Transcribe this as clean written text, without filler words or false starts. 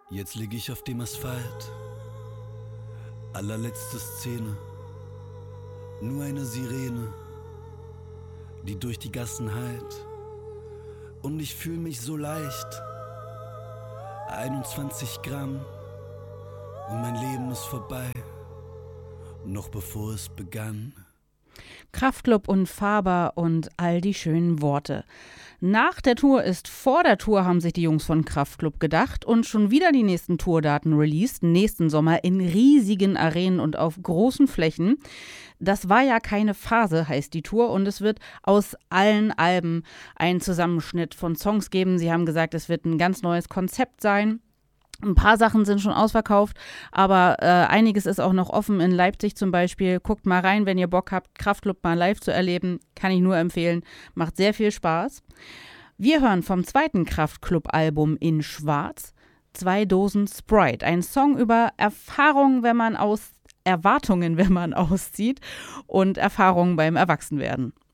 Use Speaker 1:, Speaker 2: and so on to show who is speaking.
Speaker 1: Jetzt lieg ich auf dem Asphalt, allerletzte Szene, nur eine Sirene, die durch die Gassen hallt. Und ich fühl mich so leicht, 21 Gramm und mein Leben ist vorbei, noch bevor es begann.
Speaker 2: Kraftklub und Faber und all die schönen Worte. Nach der Tour ist vor der Tour, haben sich die Jungs von Kraftklub gedacht und schon wieder die nächsten Tourdaten released, nächsten Sommer in riesigen Arenen und auf großen Flächen. Das war ja keine Phase, heißt die Tour, und es wird aus allen Alben einen Zusammenschnitt von Songs geben. Sie haben gesagt, es wird ein ganz neues Konzept sein. Ein paar Sachen sind schon ausverkauft, aber einiges ist auch noch offen in Leipzig zum Beispiel. Guckt mal rein, wenn ihr Bock habt, Kraftklub mal live zu erleben. Kann ich nur empfehlen. Macht sehr viel Spaß. Wir hören vom zweiten Kraftklub-Album in Schwarz 2 Dosen Sprite. Ein Song über Erfahrungen, Erwartungen, wenn man auszieht und Erfahrungen beim Erwachsenwerden.